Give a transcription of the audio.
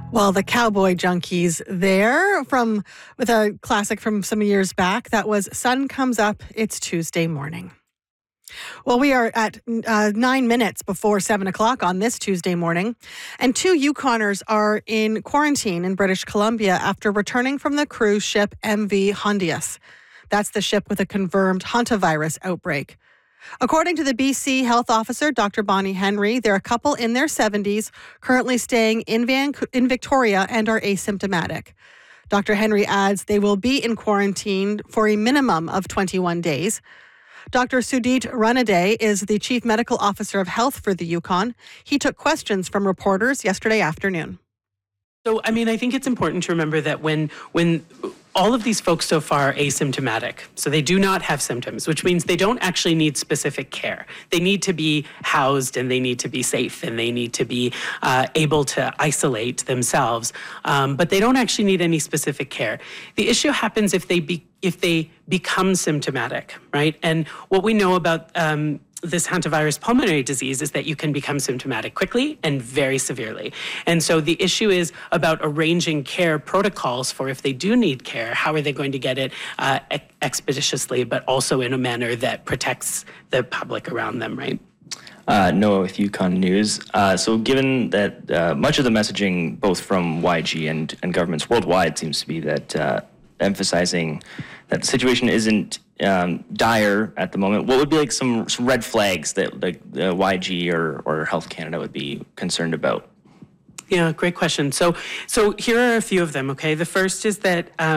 Well, the Cowboy Junkies there with a classic from some years back. That was Sun Comes Up, It's Tuesday Morning. Well, we are at 9 minutes before 7 o'clock on this Tuesday morning, and 2 Yukoners are in quarantine in British Columbia after returning from the cruise ship MV Hondius. That's the ship with a confirmed hantavirus outbreak. According to the BC health officer, Dr. Bonnie Henry, they're a couple in their 70s, currently staying in Victoria and are asymptomatic. Dr. Henry adds they will be in quarantine for a minimum of 21 days. Dr. Sudit Ranade is the Chief Medical Officer of Health for the Yukon. He took questions from reporters yesterday afternoon. So, I think it's important to remember that when all of these folks so far are asymptomatic, so they do not have symptoms, which means they don't actually need specific care. They need to be housed and they need to be safe and they need to be able to isolate themselves, but they don't actually need any specific care. The issue happens if they become symptomatic, right? And what we know about this hantavirus pulmonary disease is that you can become symptomatic quickly and very severely. And so the issue is about arranging care protocols for if they do need care, how are they going to get it expeditiously, but also in a manner that protects the public around them, right? Noah with Yukon News. So given that much of the messaging, both from YG and governments worldwide, seems to be that emphasizing that the situation isn't dire at the moment, what would be like some red flags that like YG or Health Canada would be concerned about? Yeah, great question. So here are a few of them, okay? The first is that